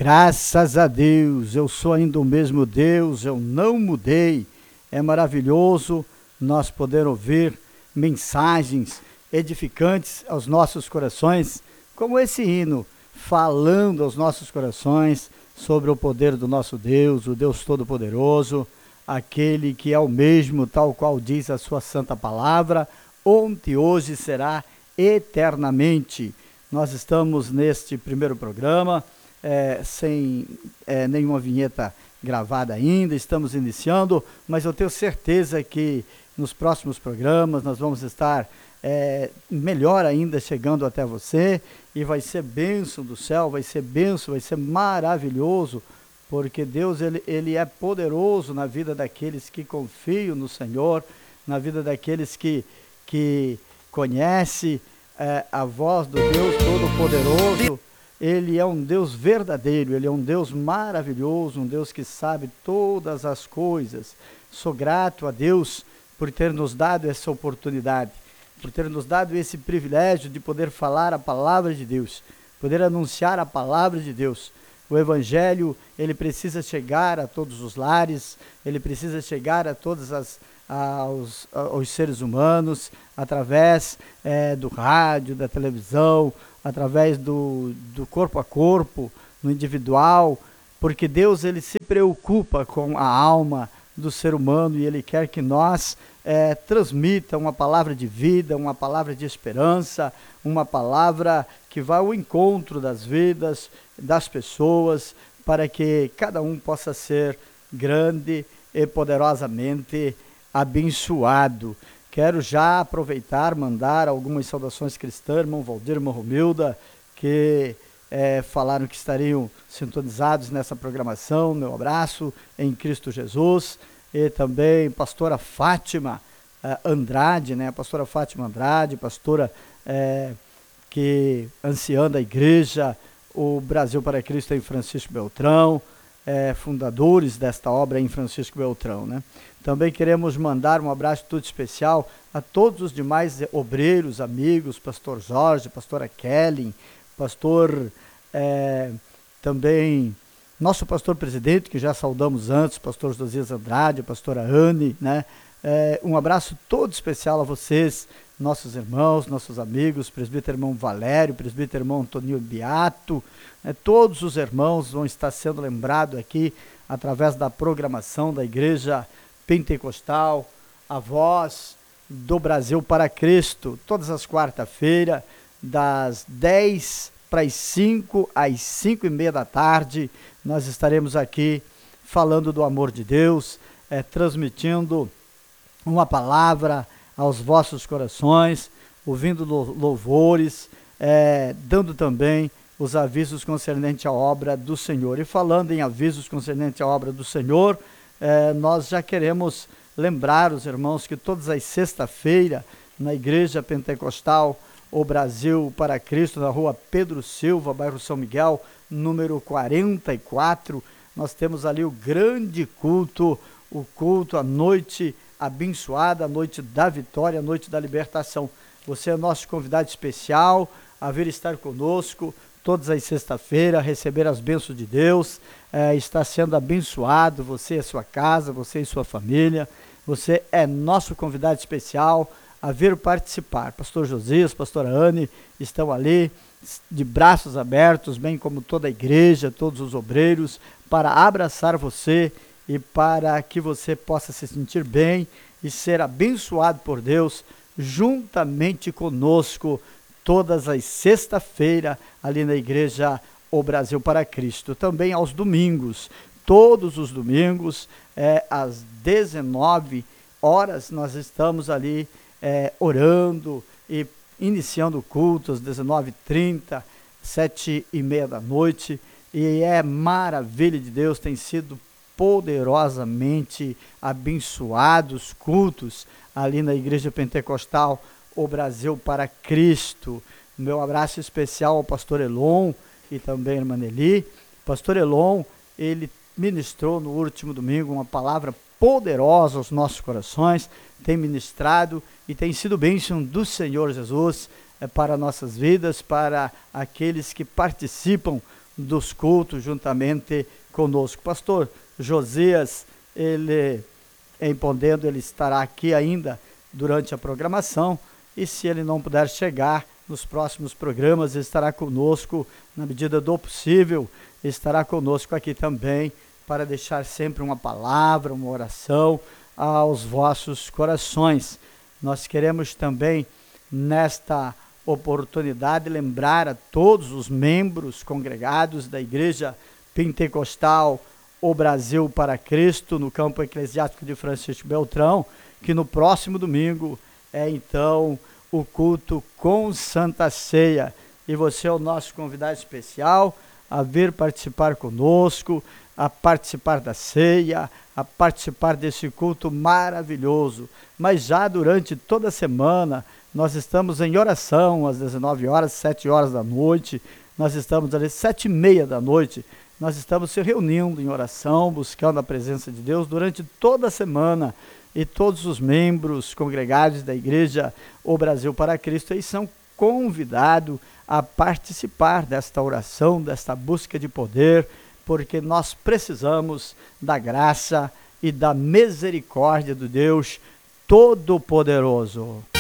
Graças a Deus, eu sou ainda o mesmo Deus, eu não mudei. É maravilhoso nós poder ouvir mensagens edificantes aos nossos corações, como esse hino, falando aos nossos corações sobre o poder do nosso Deus, o Deus Todo-Poderoso, aquele que é o mesmo, tal qual diz a sua santa palavra, ontem e hoje será eternamente. Nós estamos neste primeiro programa, sem nenhuma vinheta gravada ainda, estamos iniciando, mas eu tenho certeza que nos próximos programas nós vamos estar melhor ainda chegando até você, e vai ser bênção do céu, vai ser bênção, vai ser maravilhoso, porque Deus ele é poderoso na vida daqueles que confiam no Senhor, na vida daqueles que conhecem a voz do Deus Todo-Poderoso. Ele é um Deus verdadeiro, ele é um Deus maravilhoso, um Deus que sabe todas as coisas. Sou grato a Deus por ter nos dado essa oportunidade, por ter nos dado esse privilégio de poder falar a palavra de Deus, poder anunciar a palavra de Deus. O Evangelho, ele precisa chegar a todos os lares, ele precisa chegar a todos aos seres humanos, através do rádio, da televisão, através do corpo a corpo, no individual, porque Deus ele se preocupa com a alma do ser humano e ele quer que nós transmita uma palavra de vida, uma palavra de esperança, uma palavra que vá ao encontro das vidas, das pessoas, para que cada um possa ser grande e poderosamente abençoado. Quero já aproveitar, mandar algumas saudações cristãs, irmão Valdir, irmão Romilda, que falaram que estariam sintonizados nessa programação. Meu abraço em Cristo Jesus. E também pastora Fátima Andrade, né? Pastora Fátima Andrade, pastora que anciã da igreja, o Brasil para Cristo em Francisco Beltrão, fundadores desta obra em Francisco Beltrão, né? Também queremos mandar um abraço todo especial a todos os demais obreiros, amigos, pastor Jorge, pastora Kelly, pastor também nosso pastor presidente, que já saudamos antes, pastor Josias Andrade, pastora Anne, né? Um abraço todo especial a vocês, nossos irmãos, nossos amigos, presbítero irmão Valério, presbítero irmão Antonio Beato, todos os irmãos vão estar sendo lembrados aqui através da programação da Igreja Pentecostal, a voz do Brasil para Cristo, todas as quarta-feiras, das 10 para as 5 às 5:30 da tarde, nós estaremos aqui falando do amor de Deus, transmitindo uma palavra aos vossos corações, ouvindo louvores, dando também os avisos concernentes à obra do Senhor. E falando em avisos concernentes à obra do Senhor, nós já queremos lembrar os irmãos que todas as sexta-feiras, na Igreja Pentecostal, o Brasil para Cristo, na rua Pedro Silva, bairro São Miguel, número 44, nós temos ali o grande culto, o culto, a noite abençoada, a noite da vitória, a noite da libertação. Você é nosso convidado especial a vir estar conosco todas as sexta-feiras, receber as bênçãos de Deus, está sendo abençoado, você e a sua casa, você e sua família, você é nosso convidado especial a vir participar. Pastor Josias, pastora Anne estão ali de braços abertos, bem como toda a igreja, todos os obreiros, para abraçar você e para que você possa se sentir bem e ser abençoado por Deus juntamente conosco todas as sexta-feiras ali na Igreja O Brasil para Cristo. Também aos domingos, todos os domingos, às 19 horas, nós estamos ali orando e iniciando o culto às 19h30, 7:30 da noite, e maravilha de Deus, tem sido poderosamente abençoados cultos ali na Igreja Pentecostal O Brasil para Cristo. Meu abraço especial ao pastor Elon e também a irmã Nelly. Pastor Elon, ele ministrou no último domingo uma palavra poderosa aos nossos corações, tem ministrado e tem sido bênção do Senhor Jesus para nossas vidas, para aqueles que participam dos cultos juntamente conosco. Pastor Josias, ele, em podendo, ele estará aqui ainda durante a programação, e se ele não puder chegar nos próximos programas, ele estará conosco na medida do possível, estará conosco aqui também para deixar sempre uma palavra, uma oração aos vossos corações. Nós queremos também, nesta oportunidade, lembrar a todos os membros congregados da Igreja Pentecostal O Brasil para Cristo, no campo eclesiástico de Francisco Beltrão, que no próximo domingo é então o culto com Santa Ceia. E você é o nosso convidado especial a vir participar conosco, a participar da ceia, a participar desse culto maravilhoso. Mas já durante toda a semana, nós estamos em oração às 19 horas, 7 horas da noite, nós estamos ali 7h30 da noite, nós estamos se reunindo em oração, buscando a presença de Deus durante toda a semana, e todos os membros congregados da Igreja O Brasil para Cristo aí são convidados a participar desta oração, desta busca de poder, porque nós precisamos da graça e da misericórdia do Deus Todo-Poderoso.